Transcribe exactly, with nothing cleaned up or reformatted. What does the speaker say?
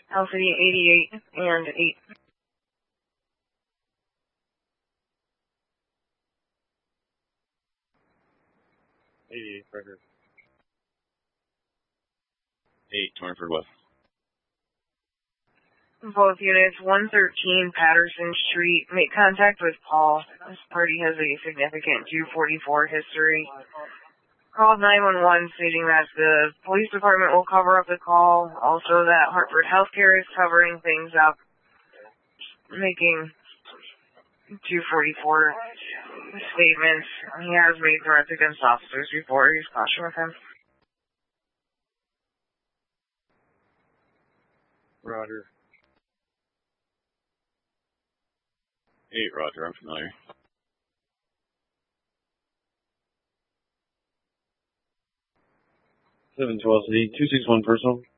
House City eighty-eight and eight. eighty-eight, record. eight, twenty-third West. Both units, one thirteen Patterson Street. Make contact with Paul. This party has a significant two forty-four history. Called nine one one stating that the police department will cover up the call. Also that Hartford Healthcare is covering things up. Making two forty-four statements. He has made threats against officers before. He's caution with him. Roger. eight, Roger, I'm familiar. seven twelve City, two six one personal.